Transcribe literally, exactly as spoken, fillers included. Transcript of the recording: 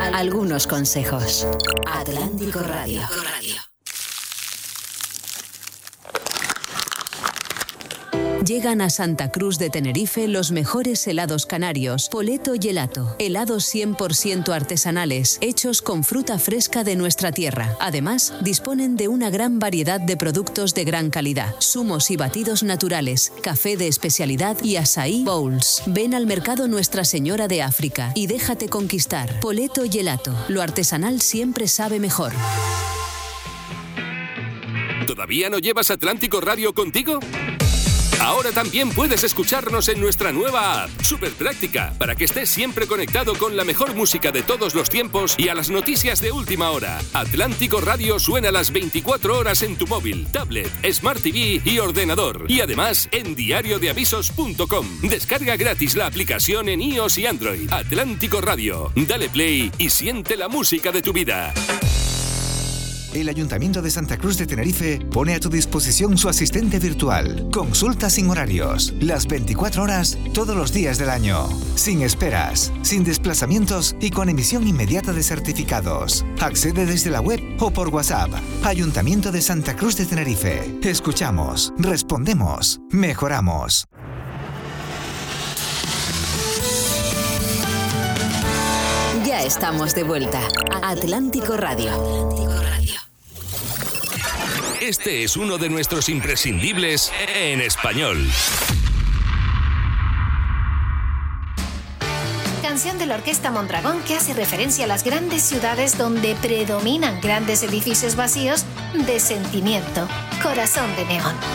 algunos consejos. Atlántico Radio. Llegan a Santa Cruz de Tenerife los mejores helados canarios, Poleto Gelato. Helados cien por ciento artesanales, hechos con fruta fresca de nuestra tierra. Además, disponen de una gran variedad de productos de gran calidad. Zumos y batidos naturales, café de especialidad y açaí bowls. Ven al mercado Nuestra Señora de África y déjate conquistar. Poleto Gelato. Lo artesanal siempre sabe mejor. ¿Todavía no llevas Atlántico Radio contigo? Ahora también puedes escucharnos en nuestra nueva app, súper práctica, para que estés siempre conectado con la mejor música de todos los tiempos y a las noticias de última hora. Atlántico Radio suena las veinticuatro horas en tu móvil, tablet, Smart T V y ordenador. Y además en diario de avisos punto com. Descarga gratis la aplicación en iOS y Android. Atlántico Radio. Dale play y siente la música de tu vida. El Ayuntamiento de Santa Cruz de Tenerife pone a tu disposición su asistente virtual. Consulta sin horarios, las veinticuatro horas, todos los días del año. Sin esperas, sin desplazamientos y con emisión inmediata de certificados. Accede desde la web o por WhatsApp. Ayuntamiento de Santa Cruz de Tenerife. Escuchamos, respondemos, mejoramos. Ya estamos de vuelta. Atlántico Radio. Este es uno de nuestros imprescindibles en español. Canción de la Orquesta Mondragón que hace referencia a las grandes ciudades donde predominan grandes edificios vacíos de sentimiento. Corazón de Neón.